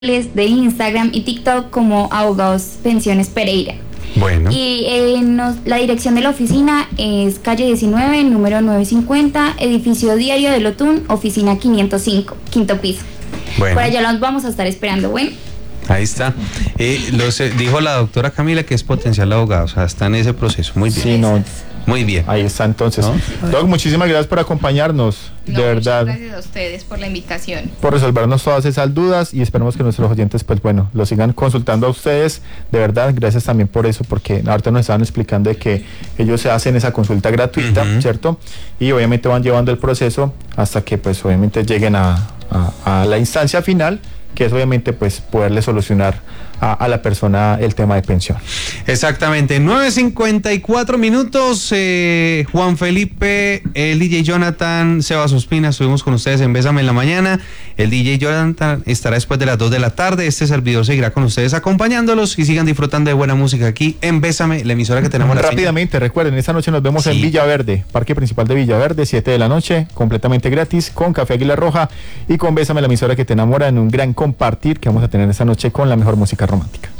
de Instagram y TikTok como Abogados Pensiones Pereira. Bueno. Y la dirección de la oficina es calle 19, número 950, edificio Diario del Otún, oficina 505, quinto piso. Bueno. Por allá los vamos a estar esperando. Bueno. Ahí está. Dijo la doctora Camila que es potencial abogado, o sea, está en ese proceso. Muy bien. Sí, no. Muy bien. Ahí está entonces. ¿No? Doc, muchísimas gracias por acompañarnos. De verdad. Muchas gracias a ustedes por la invitación. Por resolvernos todas esas dudas y esperemos que nuestros oyentes, pues bueno, lo sigan consultando a ustedes. De verdad, gracias también por eso, porque ahorita nos estaban explicando de que ellos se hacen esa consulta gratuita, ¿cierto? Y obviamente van llevando el proceso hasta que pues obviamente lleguen a la instancia final, que es obviamente pues poderle solucionar a la persona el tema de pensión. Exactamente, 9:54 minutos. Juan Felipe, el DJ Jonathan, Sebas Ospina, estuvimos con ustedes en Bésame en la mañana. El DJ Jonathan estará después de las 2 de la tarde. Este servidor seguirá con ustedes acompañándolos y sigan disfrutando de buena música aquí en Bésame, la emisora que tenemos. Rápidamente, recuerden, esta noche nos vemos en Villaverde, Parque Principal de Villaverde, 7 de la noche, completamente gratis, con Café Águila Roja y con Bésame, la emisora que te enamora, en un gran compartir que vamos a tener esta noche con la mejor música romántica.